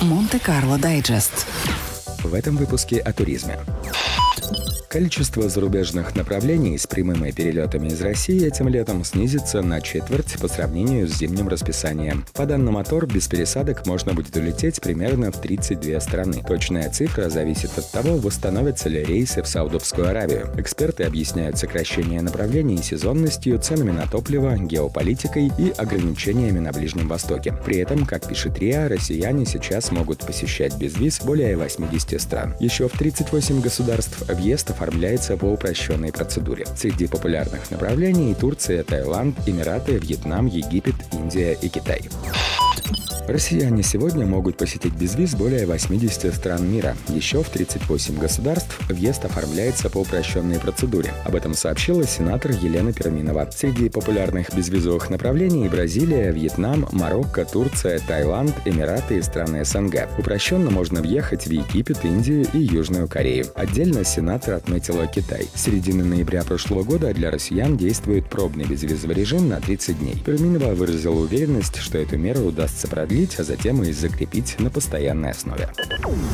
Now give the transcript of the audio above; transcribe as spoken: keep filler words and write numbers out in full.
Монте-Карло Дайджест. В этом выпуске о туризме. Количество зарубежных направлений с прямыми перелетами из России этим летом снизится на четверть по сравнению с зимним расписанием. По данным АТОР, без пересадок можно будет улететь примерно в тридцать две страны. Точная цифра зависит от того, восстановятся ли рейсы в Саудовскую Аравию. Эксперты объясняют сокращение направлений сезонностью, ценами на топливо, геополитикой и ограничениями на Ближнем Востоке. При этом, как пишет РИА, россияне сейчас могут посещать без виз более восьмидесяти стран. Еще в тридцать восемь государств въезд оформляется по упрощенной процедуре. Среди популярных направлений Турция, Таиланд, Эмираты, Вьетнам, Египет, Индия и Китай. Россияне сегодня могут посетить без виз более восьмидесяти стран мира. Еще в тридцать восемь государств въезд оформляется по упрощенной процедуре. Об этом сообщила сенатор Елена Перминова. Среди популярных безвизовых направлений Бразилия, Вьетнам, Марокко, Турция, Таиланд, Эмираты и страны СНГ. Упрощенно можно въехать в Египет, Индию и Южную Корею. Отдельно сенатор отметила Китай. С середины ноября прошлого года для россиян действует пробный безвизовый режим на тридцать дней. Перминова выразила уверенность, что эту меру удастся продлить, а затем и закрепить на постоянной основе.